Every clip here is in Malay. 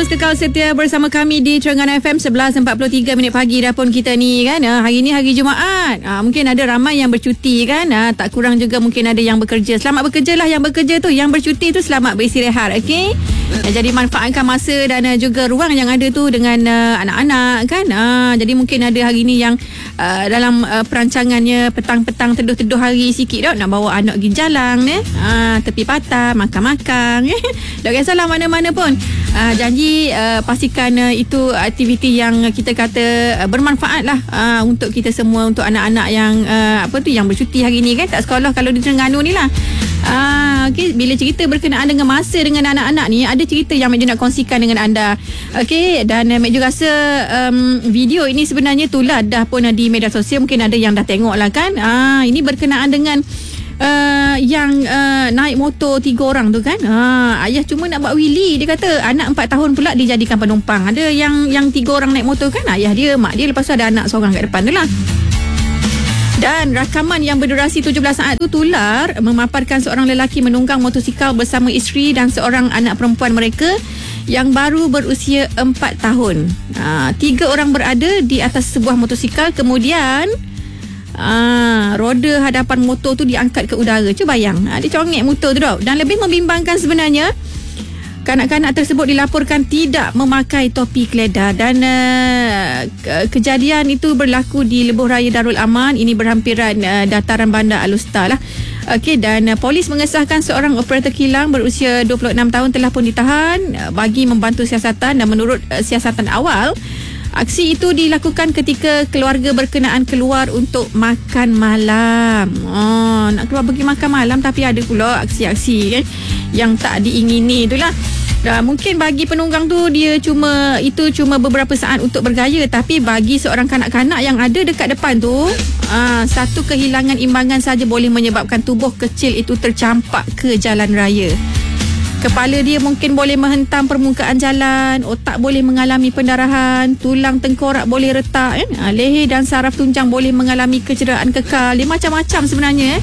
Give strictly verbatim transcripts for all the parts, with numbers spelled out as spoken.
terus kekal setia bersama kami di Terengganu F M sebelas empat puluh tiga minit pagi dah pun kita ni kan. Ha, hari ni hari Jumaat. Ha, mungkin ada ramai yang bercuti kan. Ha, tak kurang juga mungkin ada yang bekerja. Selamat bekerja lah yang bekerja tu. Yang bercuti tu selamat beristirahat. Okey. Ha, jadi manfaatkan masa dan uh, juga ruang yang ada tu dengan uh, anak-anak kan. Ha, jadi mungkin ada hari ni yang uh, dalam uh, perancangannya petang-petang teduh-teduh hari sikit dah nak bawa anak pergi jalan eh. Ha, tepi patah, makan-makan. Tak kisahlah mana-mana pun. Uh, janji uh, pastikan uh, itu aktiviti yang kita kata uh, bermanfaat lah uh, untuk kita semua, untuk anak-anak yang uh, apa tu yang bercuti hari ni kan, tak sekolah kalau di Terengganu ni lah. Uh, okay, bila cerita berkenaan dengan masa dengan anak-anak ni, ada cerita yang Mek Jo nak kongsikan dengan anda. Okay, dan uh, Mek Jo rasa um, video ini sebenarnya tu lah dah pun uh, di media sosial, mungkin ada yang dah tengok lah kan. Uh, ini berkenaan dengan Uh, yang uh, naik motor tiga orang tu kan. Ha, ayah cuma nak buat wheelie, dia kata anak empat tahun pula dijadikan penumpang. Ada yang yang tiga orang naik motor kan, ayah dia, mak dia, lepas tu ada anak seorang kat depan tu lah. Dan rakaman yang berdurasi tujuh belas saat tu tular memaparkan seorang lelaki menunggang motosikal bersama isteri dan seorang anak perempuan mereka yang baru berusia empat tahun. Ha, tiga orang berada di atas sebuah motosikal, kemudian Ah, roda hadapan motor tu diangkat ke udara. Cuba bayang, ah, dia congek motor tu tau. Dan lebih membimbangkan sebenarnya, kanak-kanak tersebut dilaporkan tidak memakai topi keledar. Dan uh, ke- kejadian itu berlaku di Lebuh Raya Darul Aman. Ini berhampiran uh, dataran bandar Alustar lah. Okey, dan uh, polis mengesahkan seorang operator kilang berusia dua puluh enam tahun telah pun ditahan uh, bagi membantu siasatan. Dan menurut uh, siasatan awal, aksi itu dilakukan ketika keluarga berkenaan keluar untuk makan malam. Oh, nak keluar pergi makan malam, tapi ada pula aksi-aksi kan yang tak diingini itulah. Dah, mungkin bagi penunggang tu dia cuma itu cuma beberapa saat untuk bergaya, tapi bagi seorang kanak-kanak yang ada dekat depan tu, aa, satu kehilangan imbangan saja boleh menyebabkan tubuh kecil itu tercampak ke jalan raya. Kepala dia mungkin boleh menghentam permukaan jalan, otak boleh mengalami pendarahan, tulang tengkorak boleh retak, eh? ha, leher dan saraf tunjang boleh mengalami kecederaan kekal. Dia macam-macam sebenarnya. Eh?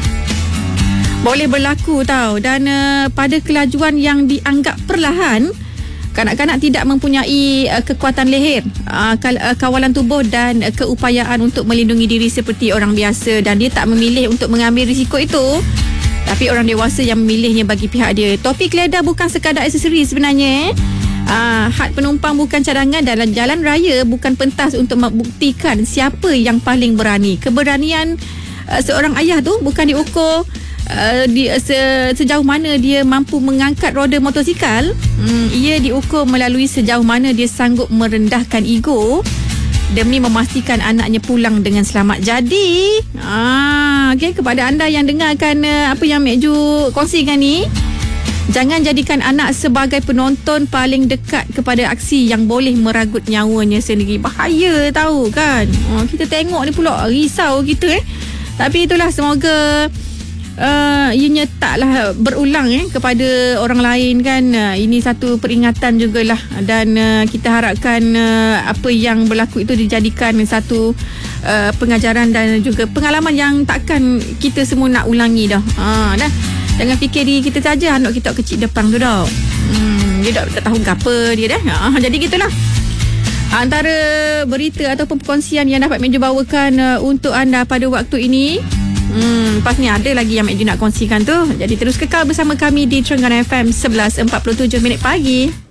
Boleh berlaku tau. Dan uh, pada kelajuan yang dianggap perlahan, kanak-kanak tidak mempunyai uh, kekuatan leher, uh, kawalan tubuh dan uh, keupayaan untuk melindungi diri seperti orang biasa. Dan dia tak memilih untuk mengambil risiko itu, tapi orang dewasa yang memilihnya bagi pihak dia. Topi keledar bukan sekadar aksesori sebenarnya. Eh? Ah, had penumpang bukan cadangan, dalam jalan raya bukan pentas untuk membuktikan siapa yang paling berani. Keberanian uh, seorang ayah tu bukan diukur uh, di, uh, se, sejauh mana dia mampu mengangkat roda motosikal. Hmm, ia diukur melalui sejauh mana dia sanggup merendahkan ego demi memastikan anaknya pulang dengan selamat. Jadi, ah, okay, kepada anda yang dengarkan uh, apa yang Mek Jo kongsikan ni, jangan jadikan anak sebagai penonton paling dekat kepada aksi yang boleh meragut nyawanya sendiri. Bahaya tahu kan. Oh, kita tengok ni pula risau kita eh. Tapi itulah, semoga Uh, ianya taklah berulang eh, kepada orang lain kan. Uh, ini satu peringatan jugalah. Dan uh, kita harapkan uh, apa yang berlaku itu dijadikan satu uh, pengajaran dan juga pengalaman yang takkan kita semua nak ulangi dah. uh, dah Jangan fikir diri kita saja, anak kita kecil depan tu dah. hmm, Dia tak, tak tahu apa dia dah. uh, Jadi gitulah antara berita ataupun perkongsian yang dapat Mek Jo bawakan uh, untuk anda pada waktu ini. Hmm, lepas ni ada lagi yang Mek Jo nak kongsikan tu. Jadi terus kekal bersama kami di Terengganu F M sebelas empat puluh tujuh minit pagi.